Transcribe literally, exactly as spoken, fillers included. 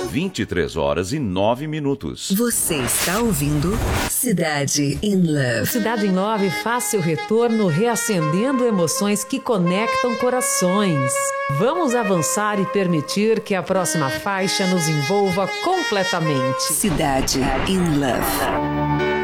vinte e três horas e nove minutos. Você está ouvindo Cidade in Love. Cidade in Love faz seu retorno reacendendo emoções que conectam corações. Vamos avançar e permitir que a próxima faixa nos envolva completamente. Cidade in Love.